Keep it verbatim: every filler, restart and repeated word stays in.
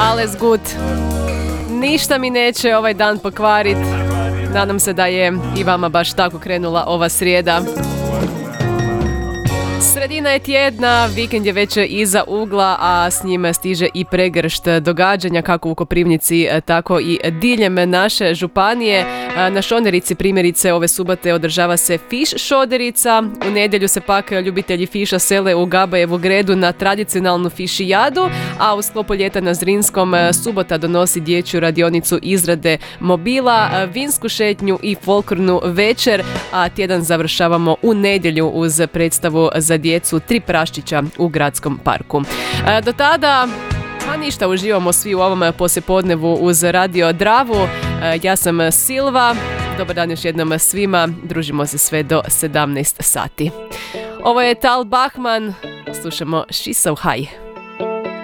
alles gut. Ništa mi neće ovaj dan pokvarit. Nadam se da je i vama baš tako krenula ova srijeda. Sredina je tjedna, vikend je već iza ugla, a s njime stiže i pregršt događanja kako u Koprivnici, tako i diljem naše županije. Na Šoderici primjerice ove subote održava se Fiš Šoderica. U nedjelju se pak ljubitelji fiša sele u Gabajevu Gredu na tradicionalnu fišijadu, a u sklopu ljeta na Zrinskom subota donosi dječju radionicu izrade mobila, vinsku šetnju i folklornu večer, a tjedan završavamo u nedjelju uz predstavu za djecu Tri praščića u gradskom parku. E, do tada, pa ništa, uživamo svi u ovom poslijepodnevu uz Radio Dravu. E, ja sam Silva, dobar dan još jednom svima, družimo se sve do sedamnaest sati. Ovo je Tal Bachman, slušamo She's So High.